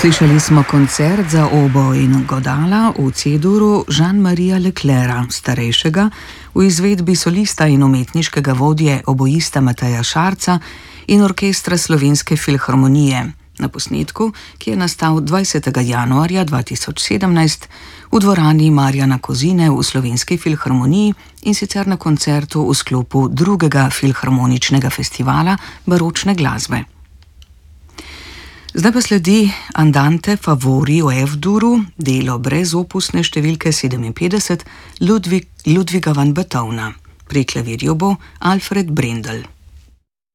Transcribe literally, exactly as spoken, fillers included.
Slišali smo koncert za obo in godala v C-duru Jean-Maria Leclerca, starejšega, v izvedbi solista in umetniškega vodje obojista Mateja Šarca in orkestra Slovenske filharmonije, na posnetku, ki je nastal dvajsetega januarja dva tisoč sedemnajst v dvorani Marjana Kozine v Slovenski filharmoniji in sicer na koncertu v sklopu drugega filharmoničnega festivala baročne glasbe. Zdaj pa sledi Andante Favori v F-duru, delo brezopusne številke sedeminpetdeset Ludvig, Ludviga van Beethovna. Pri klavirju bo Alfred Brendel.